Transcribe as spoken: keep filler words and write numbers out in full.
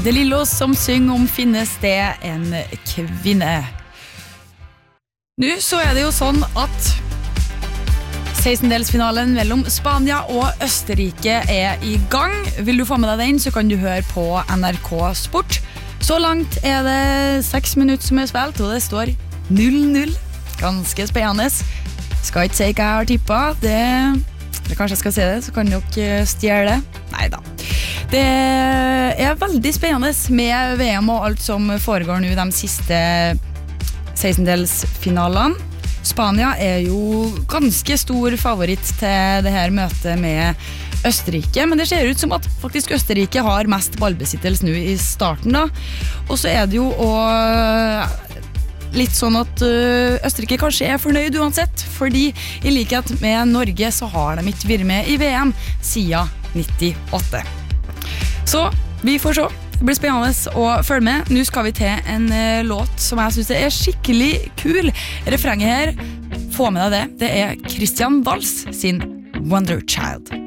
Det lille oss som synger om finnes det en kvinne. Nå så er det jo sånn at sekstendelsfinalen mellom Spania og Østerrike er i gang. Vil du få med deg den, så kan du høre på N R K Sport. Så langt er det seks minutter som er spilt, og det står null null. Ganske spennende. Skal ikke si hva jeg har tippet. Det, eller kanskje jeg skal si det, så kan dere stjele det. Neida. Det er veldig spennende med V M og alt som foregår nå de siste sekstendelsfinalene. Spania er jo ganske stor favoritt til det her møtet med Østerrike, men det ser ut som at faktisk Østerrike har mest ballbesittelse nå i starten da. Og så er det jo og litt sånn at Østerrike kanskje er fornøyd uansett, fordi i likhet med Norge så har de ikke vært med i V M siden nittiåtte. Så vi får se. Det blir spennende å følge med. Nå skal vi til en uh, låt som jeg synes er skikkelig kul. Refrenget her, få med deg det. Det er Christian Waltz sin Wonder Child.